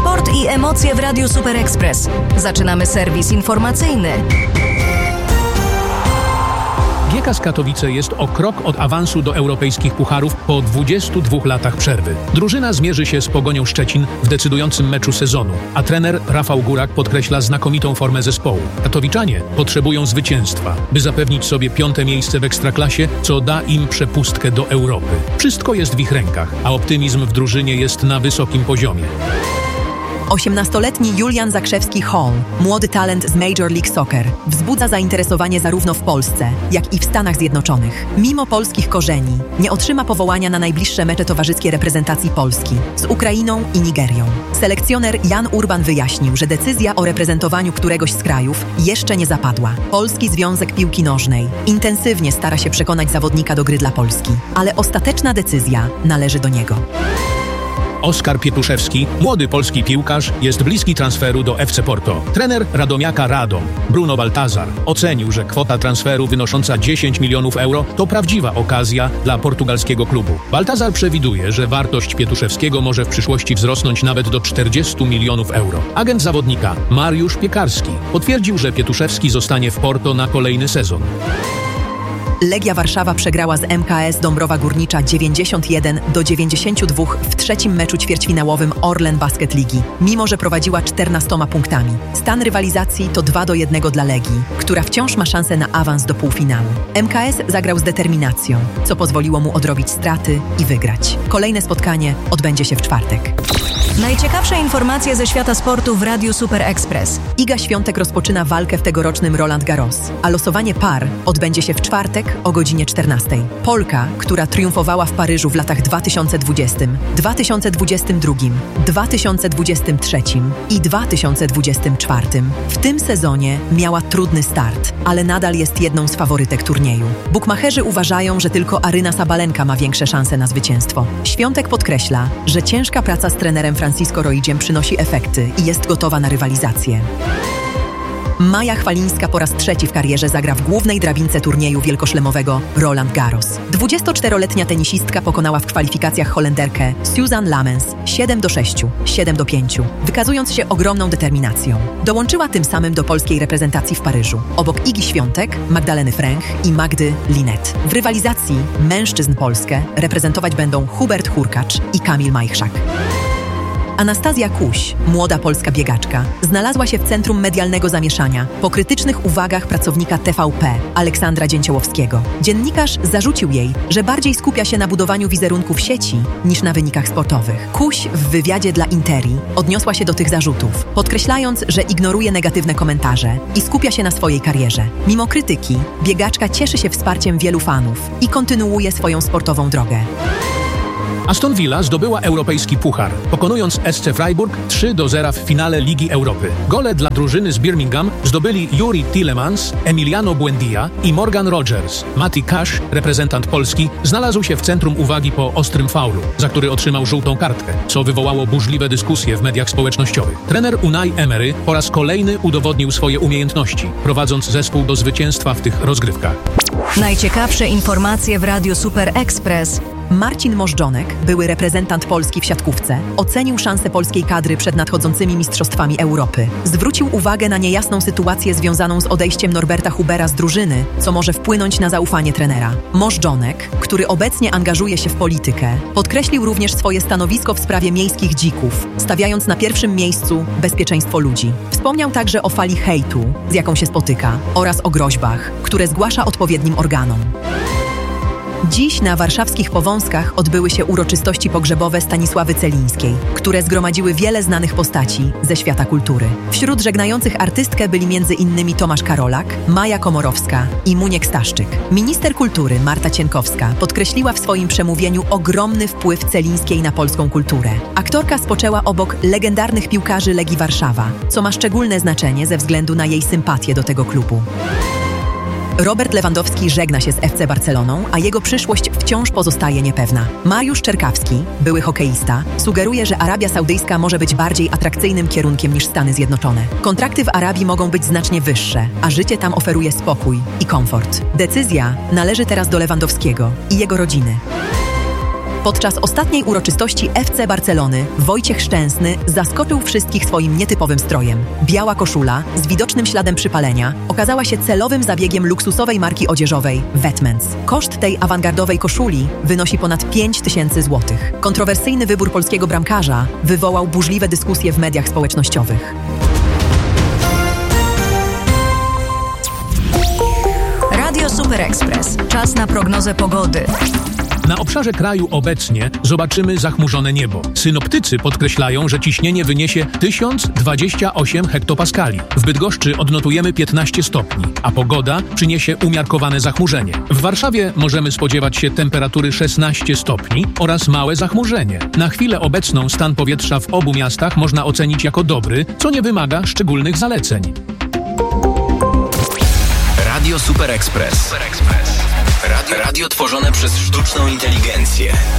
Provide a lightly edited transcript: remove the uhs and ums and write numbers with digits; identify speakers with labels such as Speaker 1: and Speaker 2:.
Speaker 1: Sport i emocje w Radiu Super Express. Zaczynamy serwis informacyjny.
Speaker 2: GKS Katowice jest o krok od awansu do europejskich pucharów po 22 latach przerwy. Drużyna zmierzy się z Pogonią Szczecin w decydującym meczu sezonu, a trener Rafał Górak podkreśla znakomitą formę zespołu. Katowiczanie potrzebują zwycięstwa, by zapewnić sobie 5. miejsce w Ekstraklasie, co da im przepustkę do Europy. Wszystko jest w ich rękach, a optymizm w drużynie jest na wysokim poziomie.
Speaker 3: 18-letni Julian Zakrzewski-Hall, młody talent z Major League Soccer, wzbudza zainteresowanie zarówno w Polsce, jak i w Stanach Zjednoczonych. Mimo polskich korzeni, nie otrzyma powołania na najbliższe mecze towarzyskie reprezentacji Polski z Ukrainą i Nigerią. Selekcjoner Jan Urban wyjaśnił, że decyzja o reprezentowaniu któregoś z krajów jeszcze nie zapadła. Polski Związek Piłki Nożnej intensywnie stara się przekonać zawodnika do gry dla Polski, ale ostateczna decyzja należy do niego.
Speaker 2: Oskar Pietuszewski, młody polski piłkarz, jest bliski transferu do FC Porto. Trener Radomiaka Radom, Bruno Baltazar, ocenił, że kwota transferu wynosząca 10 milionów euro to prawdziwa okazja dla portugalskiego klubu. Baltazar przewiduje, że wartość Pietuszewskiego może w przyszłości wzrosnąć nawet do 40 milionów euro. Agent zawodnika Mariusz Piekarski potwierdził, że Pietuszewski zostanie w Porto na kolejny sezon.
Speaker 3: Legia Warszawa przegrała z MKS Dąbrowa Górnicza 91-92 w trzecim meczu ćwierćfinałowym Orlen Basket Ligi, mimo że prowadziła 14 punktami. Stan rywalizacji to 2-1 dla Legii, która wciąż ma szansę na awans do półfinału. MKS zagrał z determinacją, co pozwoliło mu odrobić straty i wygrać. Kolejne spotkanie odbędzie się w czwartek.
Speaker 1: Najciekawsze informacje ze świata sportu w Radiu Super Express.
Speaker 3: Iga Świątek rozpoczyna walkę w tegorocznym Roland Garros, a losowanie par odbędzie się w czwartek o godzinie 14. Polka, która triumfowała w Paryżu w latach 2020, 2022, 2023 i 2024, w tym sezonie miała trudny start, ale nadal jest jedną z faworytek turnieju. Bukmacherzy uważają, że tylko Aryna Sabalenka ma większe szanse na zwycięstwo. Świątek podkreśla, że ciężka praca z trenerem Francisco Roidziem przynosi efekty i jest gotowa na rywalizację. Maja Chwalińska po raz trzeci w karierze zagra w głównej drabince turnieju wielkoszlemowego Roland Garros. 24-letnia tenisistka pokonała w kwalifikacjach Holenderkę Suzanne Lamens 7-6, 7-5, wykazując się ogromną determinacją. Dołączyła tym samym do polskiej reprezentacji w Paryżu, obok Igi Świątek, Magdaleny Fręch i Magdy Linet. W rywalizacji mężczyzn Polskę reprezentować będą Hubert Hurkacz i Kamil Majchrzak. Anastazja Kuś, młoda polska biegaczka, znalazła się w centrum medialnego zamieszania po krytycznych uwagach pracownika TVP, Aleksandra Dzięciołowskiego. Dziennikarz zarzucił jej, że bardziej skupia się na budowaniu wizerunku w sieci niż na wynikach sportowych. Kuś w wywiadzie dla Interi odniosła się do tych zarzutów, podkreślając, że ignoruje negatywne komentarze i skupia się na swojej karierze. Mimo krytyki, biegaczka cieszy się wsparciem wielu fanów i kontynuuje swoją sportową drogę.
Speaker 2: Aston Villa zdobyła europejski puchar, pokonując SC Freiburg 3-0 w finale Ligi Europy. Gole dla drużyny z Birmingham zdobyli Yuri Tillemans, Emiliano Buendia i Morgan Rogers. Mati Cash, reprezentant Polski, znalazł się w centrum uwagi po ostrym faulu, za który otrzymał żółtą kartkę, co wywołało burzliwe dyskusje w mediach społecznościowych. Trener Unai Emery po raz kolejny udowodnił swoje umiejętności, prowadząc zespół do zwycięstwa w tych rozgrywkach.
Speaker 1: Najciekawsze informacje w Radiu Super Express.
Speaker 3: Marcin Możdżonek, były reprezentant Polski w siatkówce, ocenił szanse polskiej kadry przed nadchodzącymi mistrzostwami Europy. Zwrócił uwagę na niejasną sytuację związaną z odejściem Norberta Hubera z drużyny, co może wpłynąć na zaufanie trenera. Możdżonek, który obecnie angażuje się w politykę, podkreślił również swoje stanowisko w sprawie miejskich dzików, stawiając na pierwszym miejscu bezpieczeństwo ludzi. Wspomniał także o fali hejtu, z jaką się spotyka, oraz o groźbach, które zgłasza odpowiednim organom. Dziś na warszawskich Powązkach odbyły się uroczystości pogrzebowe Stanisławy Celińskiej, które zgromadziły wiele znanych postaci ze świata kultury. Wśród żegnających artystkę byli m.in. Tomasz Karolak, Maja Komorowska i Muniek Staszczyk. Minister kultury Marta Cienkowska podkreśliła w swoim przemówieniu ogromny wpływ Celińskiej na polską kulturę. Aktorka spoczęła obok legendarnych piłkarzy Legii Warszawa, co ma szczególne znaczenie ze względu na jej sympatię do tego klubu. Robert Lewandowski żegna się z FC Barceloną, a jego przyszłość wciąż pozostaje niepewna. Mariusz Czerkawski, były hokeista, sugeruje, że Arabia Saudyjska może być bardziej atrakcyjnym kierunkiem niż Stany Zjednoczone. Kontrakty w Arabii mogą być znacznie wyższe, a życie tam oferuje spokój i komfort. Decyzja należy teraz do Lewandowskiego i jego rodziny. Podczas ostatniej uroczystości FC Barcelony Wojciech Szczęsny zaskoczył wszystkich swoim nietypowym strojem. Biała koszula z widocznym śladem przypalenia okazała się celowym zabiegiem luksusowej marki odzieżowej Vetments. Koszt tej awangardowej koszuli wynosi ponad 5000 zł. Kontrowersyjny wybór polskiego bramkarza wywołał burzliwe dyskusje w mediach społecznościowych.
Speaker 1: Radio Super Express. Czas na prognozę pogody.
Speaker 2: Na obszarze kraju obecnie zobaczymy zachmurzone niebo. Synoptycy podkreślają, że ciśnienie wyniesie 1028 hektopaskali. W Bydgoszczy odnotujemy 15 stopni, a pogoda przyniesie umiarkowane zachmurzenie. W Warszawie możemy spodziewać się temperatury 16 stopni oraz małe zachmurzenie. Na chwilę obecną stan powietrza w obu miastach można ocenić jako dobry, co nie wymaga szczególnych zaleceń.
Speaker 4: Radio Super Express. Radio tworzone przez sztuczną inteligencję.